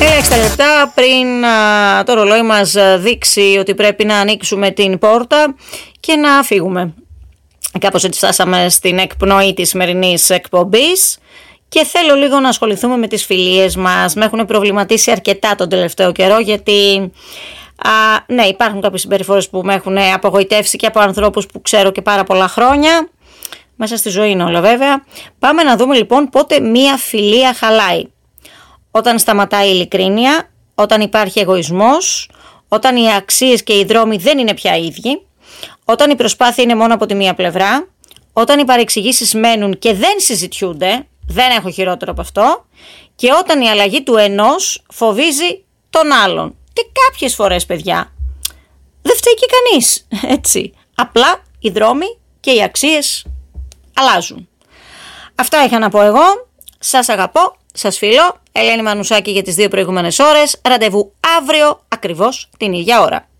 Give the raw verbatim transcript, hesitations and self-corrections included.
Ελάχιστα λεπτά πριν α, το ρολόι μας δείξει ότι πρέπει να ανοίξουμε την πόρτα και να φύγουμε. Κάπως έτσι φτάσαμε στην εκπνοή της σημερινής εκπομπής και θέλω λίγο να ασχοληθούμε με τις φιλίες μας. Με έχουν προβληματίσει αρκετά τον τελευταίο καιρό, γιατί α, ναι, υπάρχουν κάποιες συμπεριφορές που με έχουν απογοητεύσει και από ανθρώπους που ξέρω και πάρα πολλά χρόνια. Μέσα στη ζωή είναι όλα βέβαια. Πάμε να δούμε λοιπόν πότε μία φιλία χαλάει. Όταν σταματάει η ειλικρίνεια, όταν υπάρχει εγωισμός, όταν οι αξίες και οι δρόμοι δεν είναι πια ίδιοι, όταν η προσπάθεια είναι μόνο από τη μία πλευρά, όταν οι παρεξηγήσεις μένουν και δεν συζητιούνται, δεν έχω χειρότερο από αυτό, και όταν η αλλαγή του ενός φοβίζει τον άλλον. Και κάποιες φορές, παιδιά, δεν φταίει και κανείς, έτσι. Απλά οι δρόμοι και οι αξίες αλλάζουν. Αυτά είχα να πω εγώ. Σας αγαπώ, σας φιλώ. Ελένη Μανουσάκη για τις δύο προηγούμενες ώρες. Ραντεβού αύριο ακριβώς την ίδια ώρα.